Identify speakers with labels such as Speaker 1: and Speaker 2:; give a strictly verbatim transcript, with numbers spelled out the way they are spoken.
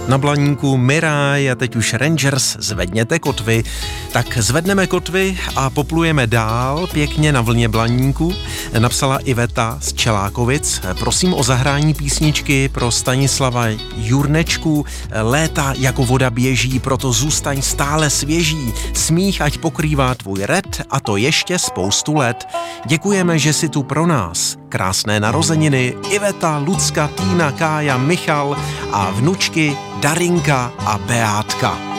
Speaker 1: Na Blaníku Miraj a teď už Rangers Zvedněte kotvy. Tak zvedneme kotvy a poplujeme dál pěkně na vlně Blaníku. Napsala Iveta z Čelákovic. Prosím o zahrání písničky pro Stanislava Jurnečku. Léta jako voda běží, proto zůstaň stále svěží. Smích ať pokrývá tvůj red a to ještě spoustu let. Děkujeme, že jsi tu pro nás. Krásné narozeniny Iveta, Lucka, Týna, Kája, Michal a vnučky Darinka a Beátka.